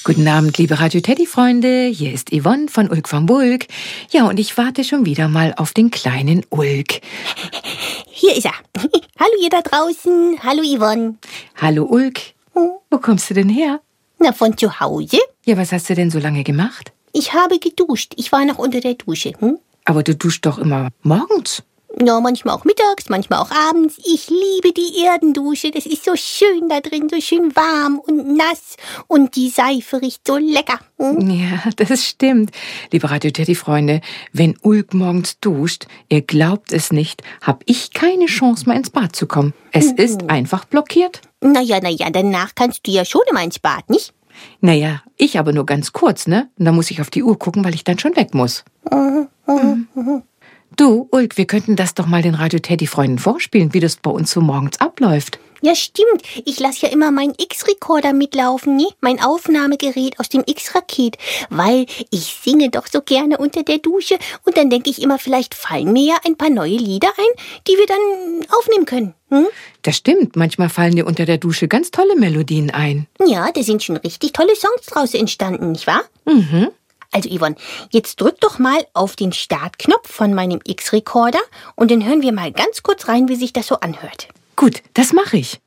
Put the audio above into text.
Guten Abend, liebe Radio-Teddy-Freunde. Hier ist Yvonne von Ulk von Bulk. Ja, und ich warte schon wieder mal auf den kleinen Ulk. Hier ist er. Hallo ihr da draußen. Hallo Yvonne. Hallo Ulk. Wo kommst du denn her? Na, von zu Hause. Ja, was hast du denn so lange gemacht? Ich habe geduscht. Ich war noch unter der Dusche. Aber du duschst doch immer morgens. Ja, manchmal auch mittags, manchmal auch abends. Ich liebe die Erdendusche. Das ist so schön da drin, so schön warm und nass. Und die Seife riecht so lecker. Ja, das stimmt. Liebe Radio-Teddy-Freunde, wenn Ulk morgens duscht, ihr glaubt es nicht, habe ich keine Chance mehr ins Bad zu kommen. Es ist einfach blockiert. Naja, danach kannst du ja schon immer ins Bad, nicht? Naja, ich aber nur ganz kurz, ne? Und dann muss ich auf die Uhr gucken, weil ich dann schon weg muss. Du, Ulk, wir könnten das doch mal den Radio-Teddy-Freunden vorspielen, wie das bei uns so morgens abläuft. Ja, stimmt. Ich lasse ja immer meinen X-Recorder mitlaufen, ne? Mein Aufnahmegerät aus dem X-Raket. Weil ich singe doch so gerne unter der Dusche. Und dann denke ich immer, vielleicht fallen mir ja ein paar neue Lieder ein, die wir dann aufnehmen können. Das stimmt. Manchmal fallen dir unter der Dusche ganz tolle Melodien ein. Ja, da sind schon richtig tolle Songs draus entstanden, nicht wahr? Mhm. Also Yvonne, jetzt drück doch mal auf den Startknopf von meinem X-Recorder und dann hören wir mal ganz kurz rein, wie sich das so anhört. Gut, das mache ich.